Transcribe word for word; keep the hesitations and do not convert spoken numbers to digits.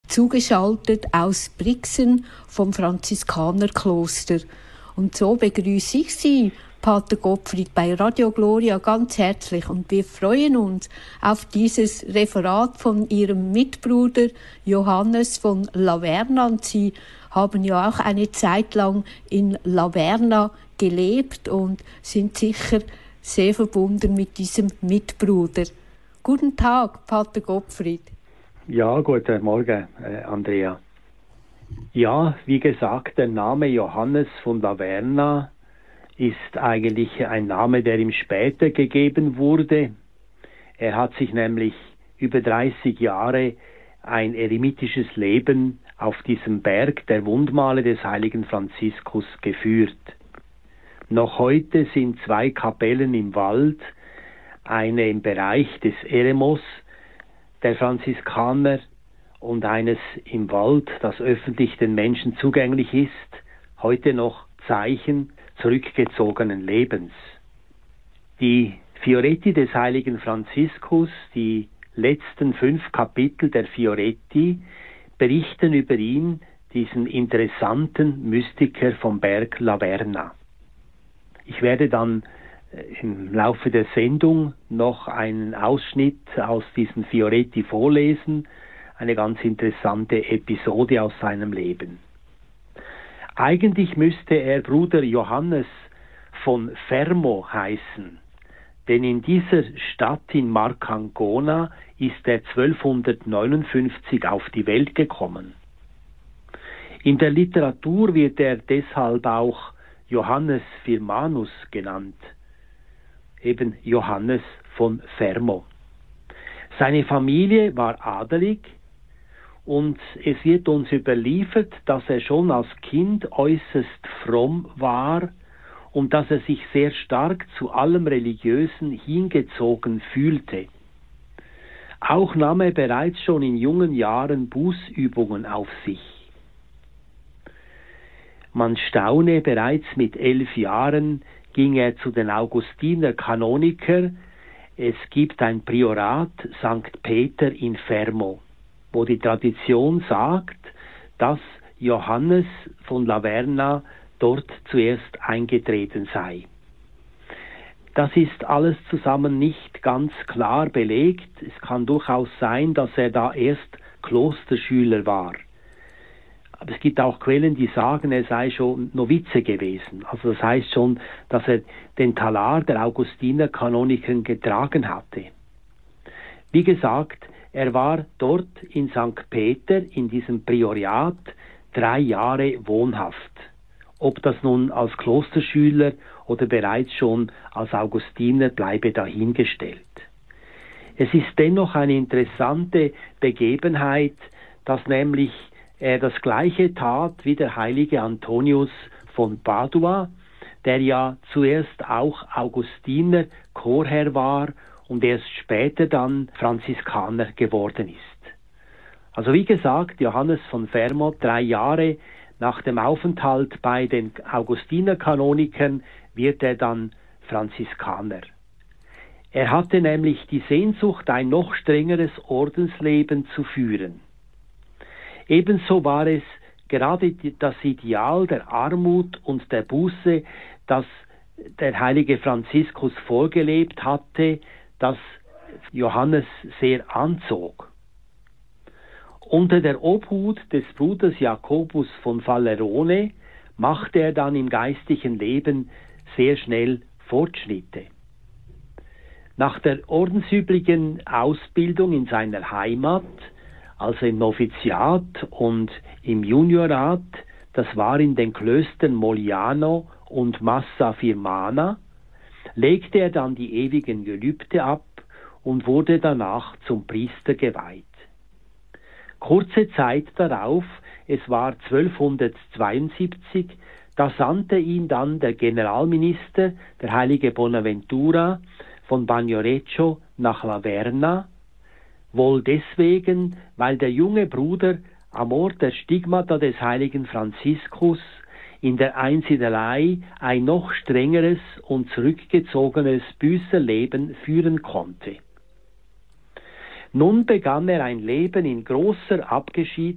zugeschaltet aus Brixen vom Franziskanerkloster. Und so begrüße ich Sie, Pater Gottfried, bei Radio Gloria ganz herzlich, und wir freuen uns auf dieses Referat von Ihrem Mitbruder Johannes von Laverna. Und Sie haben ja auch eine Zeit lang in Laverna gelebt und sind sicher sehr verbunden mit diesem Mitbruder. Guten Tag, Pater Gottfried. Ja, guten Morgen, äh, Andrea. Ja, wie gesagt, der Name Johannes von Laverna ist eigentlich ein Name, der ihm später gegeben wurde. Er hat sich nämlich über dreißig Jahre ein eremitisches Leben auf diesem Berg der Wundmale des heiligen Franziskus geführt. Noch heute sind zwei Kapellen im Wald, eine im Bereich des Eremos der Franziskaner und eines im Wald, das öffentlich den Menschen zugänglich ist, heute noch Zeichen zurückgezogenen Lebens. Die Fioretti des heiligen Franziskus, die letzten fünf Kapitel der Fioretti, berichten über ihn, diesen interessanten Mystiker vom Berg Laverna. Ich werde dann im Laufe der Sendung noch einen Ausschnitt aus diesen Fioretti vorlesen, eine ganz interessante Episode aus seinem Leben. Eigentlich müsste er Bruder Johannes von Fermo heißen, denn in dieser Stadt in Marcangona ist er zwölfhundertneunundfünfzig auf die Welt gekommen. In der Literatur wird er deshalb auch Johannes Firmanus genannt, eben Johannes von Fermo. Seine Familie war adelig, und es wird uns überliefert, dass er schon als Kind äußerst fromm war und dass er sich sehr stark zu allem Religiösen hingezogen fühlte. Auch nahm er bereits schon in jungen Jahren Bußübungen auf sich. Man staune, bereits mit elf Jahren ging er zu den Augustiner Kanoniker. Es gibt ein Priorat Sankt Peter in Fermo, wo die Tradition sagt, dass Johannes von Laverna dort zuerst eingetreten sei. Das ist alles zusammen nicht ganz klar belegt. Es kann durchaus sein, dass er da erst Klosterschüler war. Aber es gibt auch Quellen, die sagen, er sei schon Novize gewesen. Also das heißt schon, dass er den Talar der Augustiner Kanoniker getragen hatte. Wie gesagt, er war dort in Sankt Peter, in diesem Prioriat, drei Jahre wohnhaft. Ob das nun als Klosterschüler oder bereits schon als Augustiner, bleibe dahingestellt. Es ist dennoch eine interessante Begebenheit, dass nämlich er das Gleiche tat wie der heilige Antonius von Padua, der ja zuerst auch Augustiner Chorherr war und erst später dann Franziskaner geworden ist. Also wie gesagt, Johannes von Fermo, drei Jahre nach dem Aufenthalt bei den Augustinerkanonikern, wird er dann Franziskaner. Er hatte nämlich die Sehnsucht, ein noch strengeres Ordensleben zu führen. Ebenso war es gerade das Ideal der Armut und der Buße, das der heilige Franziskus vorgelebt hatte, das Johannes sehr anzog. Unter der Obhut des Bruders Jakobus von Fallerone machte er dann im geistlichen Leben sehr schnell Fortschritte. Nach der ordensüblichen Ausbildung in seiner Heimat, also im Noviziat und im Juniorat, das war in den Klöstern Moliano und Massa Firmana, legte er dann die ewigen Gelübde ab und wurde danach zum Priester geweiht. Kurze Zeit darauf, es war zwölfhundertzweiundsiebzig, da sandte ihn dann der Generalminister, der heilige Bonaventura, von Bagnoregio nach Laverna, wohl deswegen, weil der junge Bruder am Ort der Stigmata des heiligen Franziskus in der Einsiedelei ein noch strengeres und zurückgezogenes Büßerleben führen konnte. Nun begann er ein Leben in großer Abgeschiedenheit